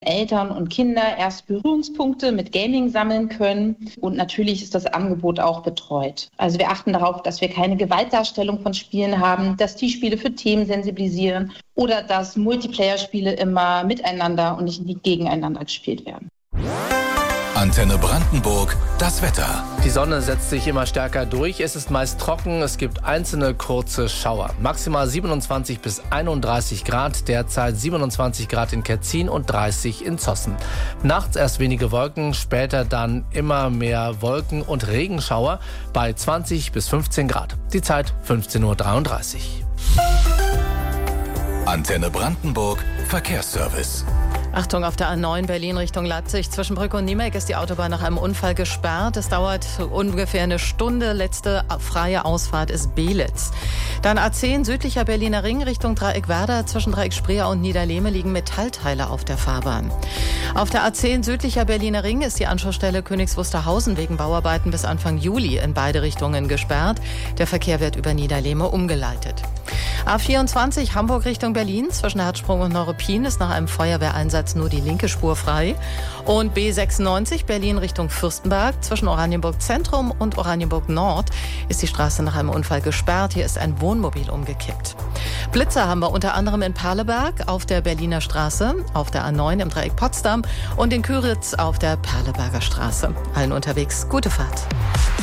Eltern und Kinder erst Berührungspunkte mit Gaming sammeln können. Und natürlich ist das Angebot auch betreut. Also wir achten darauf, dass wir keine Gewaltdarstellung von Spielen haben, dass die Spiele für Themen sensibilisieren oder dass Multiplayer-Spiele immer miteinander und nicht gegeneinander gespielt werden. Antenne Brandenburg, das Wetter. Die Sonne setzt sich immer stärker durch. Es ist meist trocken. Es gibt einzelne kurze Schauer. Maximal 27 bis 31 Grad. Derzeit 27 Grad in Ketzin und 30 in Zossen. Nachts erst wenige Wolken, später dann immer mehr Wolken und Regenschauer bei 20 bis 15 Grad. Die Zeit 15:33 Uhr. Antenne Brandenburg, Verkehrsservice. Achtung, auf der A9 Berlin Richtung Leipzig. Zwischen Brück und Niemek ist die Autobahn nach einem Unfall gesperrt. Es dauert ungefähr eine Stunde. Letzte freie Ausfahrt ist Belitz. Dann A10 südlicher Berliner Ring Richtung Dreieck Werder. Zwischen Dreieck Spreer und Niederlehme liegen Metallteile auf der Fahrbahn. Auf der A10 südlicher Berliner Ring ist die Anschlussstelle Königs Wusterhausen wegen Bauarbeiten bis Anfang Juli in beide Richtungen gesperrt. Der Verkehr wird über Niederlehme umgeleitet. A24 Hamburg Richtung Berlin. Zwischen Herzsprung und Neuruppin ist nach einem Feuerwehreinsatz nur die linke Spur frei. Und B96 Berlin Richtung Fürstenberg. Zwischen Oranienburg Zentrum und Oranienburg Nord ist die Straße nach einem Unfall gesperrt. Hier ist ein Wohnmobil umgekippt. Blitzer haben wir unter anderem in Perleberg auf der Berliner Straße, auf der A9 im Dreieck Potsdam und in Küritz auf der Perleberger Straße. Allen unterwegs gute Fahrt.